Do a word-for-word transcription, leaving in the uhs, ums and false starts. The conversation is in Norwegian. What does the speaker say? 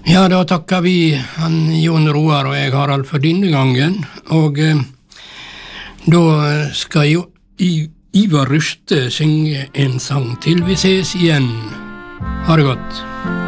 Ja, da takker vi han Jon Roar og jeg, Harald, for denne gangen. Og eh, da skal jo I, Ivar Ruste synge en sang til vi ses igjen. Ha det godt.